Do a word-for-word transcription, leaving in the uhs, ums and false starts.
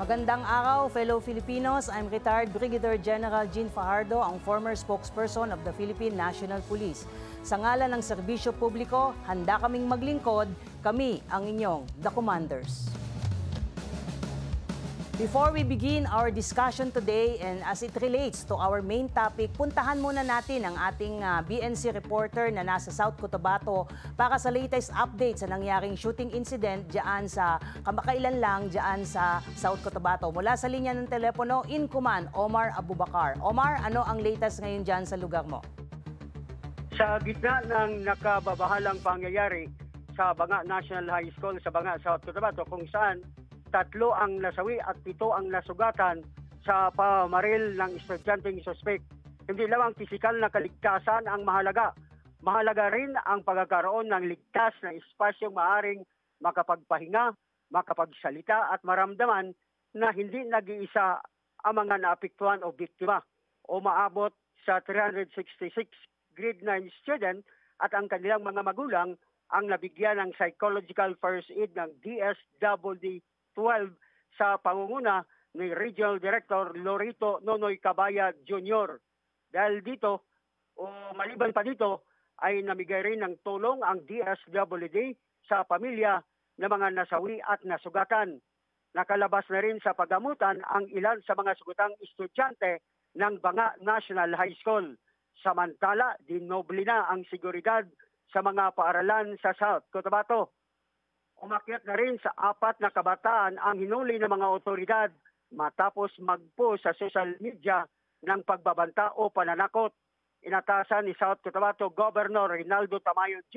Magandang araw, fellow Filipinos. I'm retired Brigadier General Jean Fajardo, ang former spokesperson of the Philippine National Police. Sa ngalan ng serbisyo publiko, handa kaming maglingkod. Kami ang inyong The Commanders. Before we begin our discussion today and as it relates to our main topic, puntahan muna natin ang ating uh, B N C reporter na nasa South Cotabato para sa latest update sa nangyaring shooting incident diyan sa kamakailan lang diyan sa South Cotabato. Mula sa linya ng telepono, in command, Omar Abubakar. Omar, ano ang latest ngayon diyan sa lugar mo? Sa gitna ng nakababahalang pangyayari sa Banga National High School sa Banga, South Cotabato, kung saan tatlo ang nasawi at pito ang nasugatan sa pamaril ng estudyanteng suspect. Hindi lamang pisikal na kaligtasan ang mahalaga. Mahalaga rin ang pagkakaroon ng ligtas na espasyong maaring makapagpahinga, makapagsalita at maramdaman na hindi nag-iisa ang mga naapektuhan o biktima o maabot sa three hundred sixty-six grade nine student at ang kanilang mga magulang ang nabigyan ng psychological first aid ng D S W D twelve sa pangunguna ni Regional Director Lorito Nonoy Cabaya Junior Dahil dito, o maliban pa dito, ay namigay rin ng tulong ang D S W D sa pamilya ng mga nasawi at nasugatan. Nakalabas na rin sa paggamutan ang ilan sa mga sugutang estudyante ng Banga National High School. Samantala, dinoble na ang seguridad sa mga paaralan sa South Cotabato. Umakyat na rin sa apat na kabataan ang hinuli ng mga otoridad matapos mag-post sa social media ng pagbabanta o pananakot. Inatasan ni South Cotabato Governor Rinaldo Tamayo Junior